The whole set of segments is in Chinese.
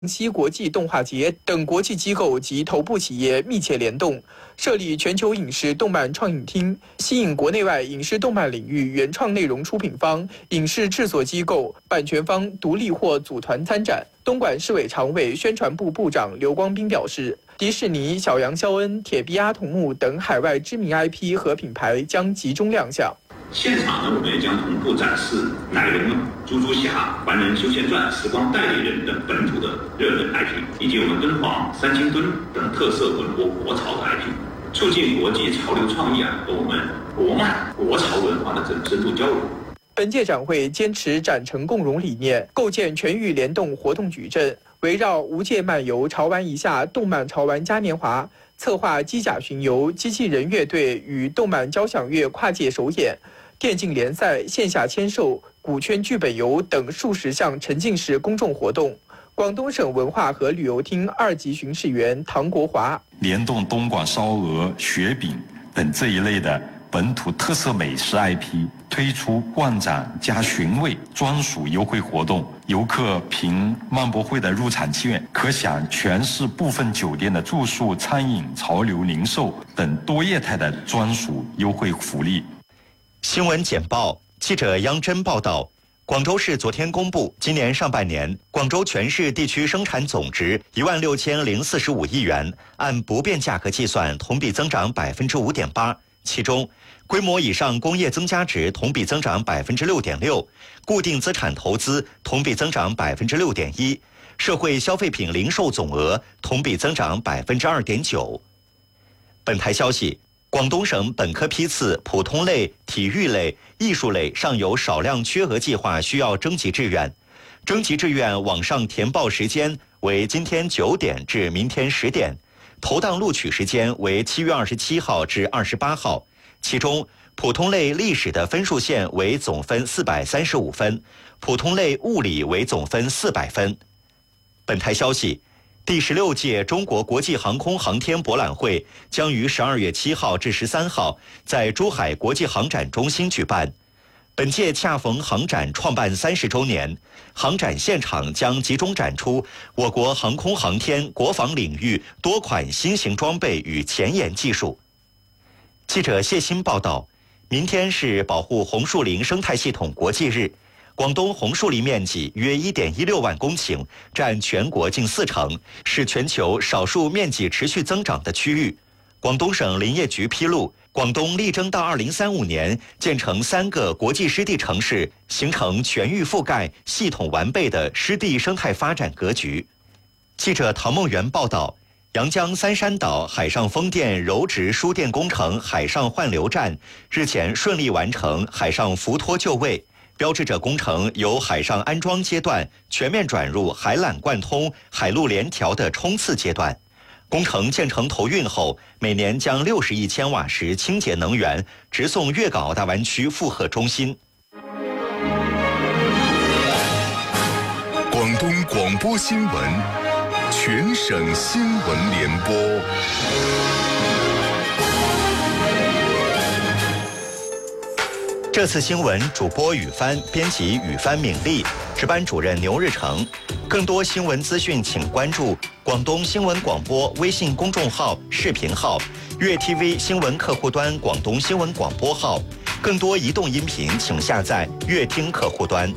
西国际动画节等国际机构及头部企业密切联动，设立全球影视动漫创影厅，吸引国内外影视动漫领域原创内容出品方、影视制作机构、版权方独立或组团参展。东莞市委常委、宣传部部长刘光斌表示，迪士尼、小羊肖恩、铁臂阿童木等海外知名 IP 和品牌将集中亮相。 现场呢，我们也将同步展示奶龙、猪猪侠、凡人修仙传、时光代理人等本土的热门 IP， 以及我们敦煌、三清墩等特色文博国潮的 IP， 促进国际潮流创意和我们国漫国潮文化的深度交流。 本届展会坚持展陈共融理念，构建全域联动活动矩阵，围绕无界漫游、潮玩一下、动漫潮玩嘉年华，策划机甲巡游、机器人乐队与动漫交响乐跨界首演、电竞联赛、线下签售、古圈剧本游等数十项沉浸式公众活动。广东省文化和旅游厅2级巡视员唐国华联动东莞烧鹅、雪饼等这一类的本土特色美食 IP， 推出逛展加寻味专属优惠活动，游客凭漫博会的入场券可享全市部分酒店的住宿、餐饮、潮流零售等多业态的专属优惠福利。 新闻简报，记者杨真报道。广州市昨天公布，今年上半年广州全市地区生产总值16045亿元，按不变价格计算，同比增长5.8%。其中，规模以上工业增加值同比增长6.6%，固定资产投资同比增长6.1%，社会消费品零售总额同比增长2.9%。本台消息。广东省本科批次普通类、体育类、艺术类尚有少量缺额计划需要征集志愿。征集志愿网上填报时间为今天9点至明天10点，投档录取时间为7月27号至28号。其中，普通类历史的分数线为总分435分，普通类物理为总分400分。本台消息。第16届中国国际航空航天博览会将于12月7号至13号在珠海国际航展中心举办。本届恰逢航展创办30周年，航展现场将集中展出我国航空航天、国防领域多款新型装备与前沿技术。记者谢鑫报道，明天是保护红树林生态系统国际日。广东红树林面积约1.16万公顷，占全国近40%，是全球少数面积持续增长的区域。广东省林业局披露，广东力争到2035年建成3个国际湿地城市，形成全域覆盖、系统完备的湿地生态发展格局。记者唐梦圆报道，阳江三山岛海上风电柔直输电工程海上换流站日前顺利完成海上浮托就位。标志着工程由海上安装阶段全面转入海缆贯通、海陆联调的冲刺阶段。工程建成投运后，每年将60亿千瓦时清洁能源直送粤港澳大湾区负荷中心。 广东广播新闻，全省新闻联播。 这次新闻主播雨帆，编辑雨帆敏丽，值班主任牛日成。更多新闻资讯，请关注广东新闻广播微信公众号、视频号、粤 TV 新闻客户端广东新闻广播號。更多移動音頻請下載粵聽客戶端。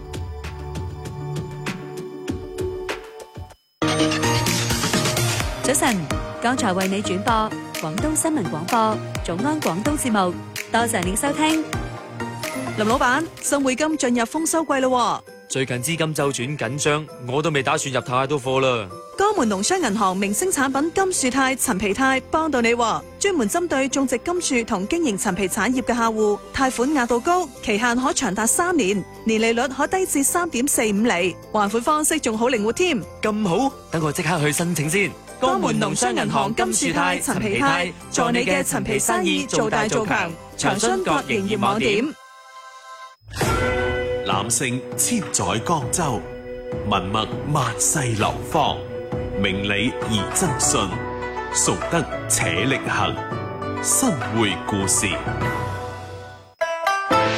早晨，剛才為你轉播廣東新聞廣播早安廣東節目，多謝你收聽。 林老闆，新匯金進入豐收季咯， 最近資金周轉緊張，我都未打算入太多貨啦。 江門農商銀行明星產品金樹肽、陳皮肽幫到你，專門針對種植金樹同經營陳皮產業嘅客戶，貸款額度高，期限可長達3年，年利率可低至3.45厘，還款方式仲好靈活添。 咁好，等我即刻去申請先。 江門農商銀行金樹肽、陳皮肽，助你嘅陳皮生意做大做強。詳詢各營業網點。 男性千載江州，文墨萬世流芳，明理而爭信，崇德且力行。新會故事。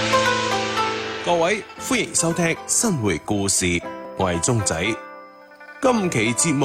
各位歡迎收聽新會故事，我係鐘仔。 今期節目